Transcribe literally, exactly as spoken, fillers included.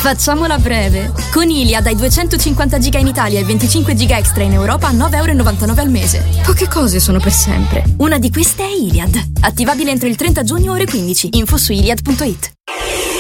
Facciamola breve. Con Iliad hai duecentocinquanta giga in Italia e venticinque giga extra in Europa a nove virgola novantanove euro al mese. Poche cose sono per sempre. Una di queste è Iliad. Attivabile entro il trenta giugno ore quindici. Info su iliad punto it.